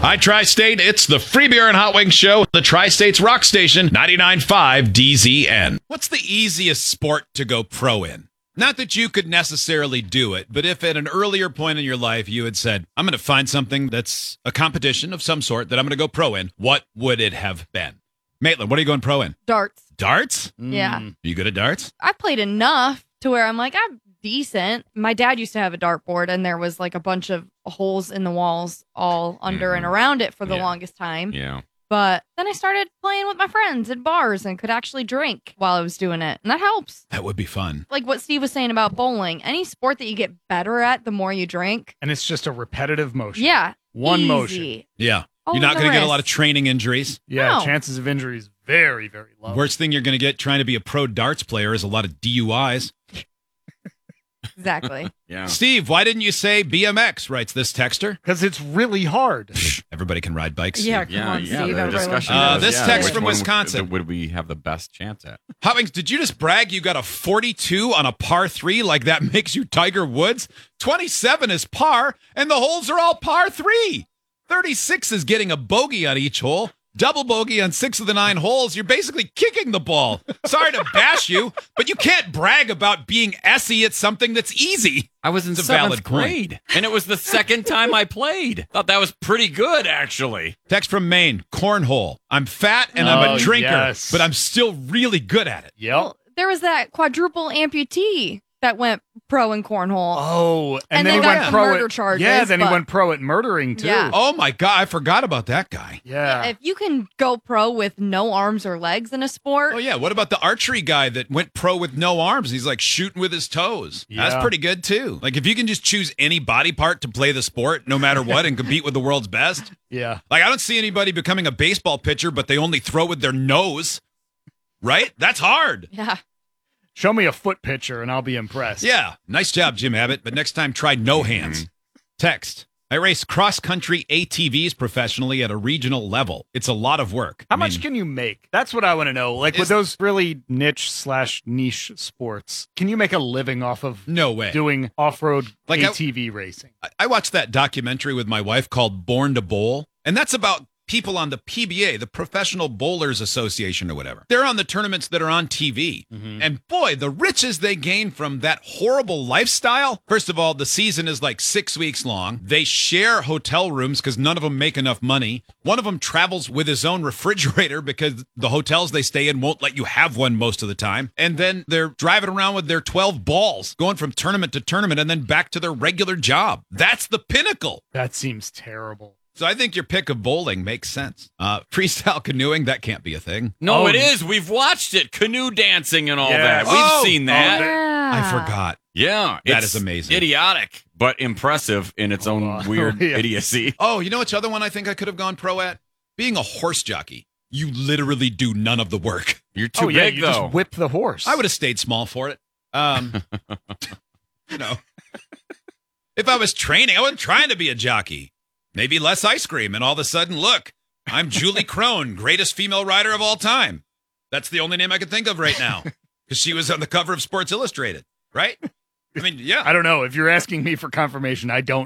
Hi, Tri-State. It's the Free Beer and Hot Wings Show, the Tri-State's rock station, 99.5 DZN. What's the easiest sport to go pro in? Not that you could necessarily do it, but if at an earlier point in your life you had said, I'm going to find something that's a competition of some sort that I'm going to go pro in, what would it have been? Maitland, what are you going pro in? Darts. Darts? Yeah. Are you good at darts? I played enough to where I'm like, I'm decent. My dad used to have a dartboard, and there was like a bunch of holes in the walls all under and around it for the longest time. Yeah. But then I started playing with my friends at bars and could actually drink while I was doing it. And that helps. That would be fun. Like what Steve was saying about bowling. Any sport that you get better at, the more you drink. And it's just a repetitive motion. Yeah. One easy. motion. Yeah. All You're not the going to get a lot rest. of training injuries. Yeah, No. chances of injury is very, very low. Worst thing you're going to get trying to be a pro darts player is a lot of DUIs. Exactly. Yeah. Steve, why didn't you say BMX, writes this texter? Because it's really hard. Everybody can ride bikes. Yeah, come on, Steve. The Everybody discussion loves was, this text which from one Wisconsin. would we have the best chance at? Hot Wings, did you just brag you got a 42 on a par 3 like that makes you Tiger Woods? 27 is par, and the holes are all par 3. 36 is getting a bogey on each hole. Double bogey on 6 of the 9 holes. You're basically kicking the ball. Sorry to bash you, but you can't brag about being essy at something that's easy. I was in It's a valid 7th grade, and it was the second time I played. Thought that was pretty good, actually. Text from Maine, cornhole. I'm fat and I'm a drinker, yes. but I'm still really good at it. Yep. Well, there was that quadruple amputee that went pro in cornhole. Oh, And then they he got went the pro murder at charges, Yeah, then he but- went pro at murdering too. Yeah. Oh my God, I forgot about that guy. Yeah. If you can go pro with no arms or legs in a sport, Oh yeah, what about the archery guy that went pro with no arms? He's like shooting with his toes. That's Yeah. pretty good too. Like if you can just choose any body part to play the sport no matter what and compete with the world's best. Yeah. Like I don't see anybody becoming a baseball pitcher but they only throw with their nose. Right? That's hard. yeah. Show me a foot picture and I'll be impressed. Yeah. Nice job, Jim Abbott, but next time try no hands. Text. I race cross-country ATVs professionally at a regional level. It's a lot of work. How much can you make? That's what I want to know. Like with those really niche sports, can you make a living off of No way. doing off-road Like ATV racing? I watched that documentary with my wife called Born to Bowl, and that's about people on the PBA, the Professional Bowlers Association or whatever. They're on the tournaments that are on TV. And boy, the riches they gain from that horrible lifestyle. First of all, the season is like 6 weeks long. They share hotel rooms because none of them make enough money. One of them travels with his own refrigerator because the hotels they stay in won't let you have one most of the time. And then they're driving around with their 12 balls, going from tournament to tournament and then back to their regular job. That's the pinnacle. That seems terrible. So I think your pick of bowling makes sense. Freestyle canoeing, that can't be a thing. No, Oh. it is. We've watched it. Canoe dancing and all Yes. that. We've Oh. seen that. Yeah. I forgot. Yeah. That it's is amazing. Idiotic, but impressive in its own on. weird Yeah. idiocy. Oh, you know which other one I think I could have gone pro at? Being a horse jockey. You literally do none of the work. You're too yeah, big, you though. just whip the horse. I would have stayed small for it. You know, if I was training, I wasn't trying to be a jockey. Maybe less ice cream, and all of a sudden, look, I'm Julie Crone, greatest female rider of all time. That's the only name I can think of right now because she was on the cover of Sports Illustrated, right? I mean, yeah. I don't know. If you're asking me for confirmation, I don't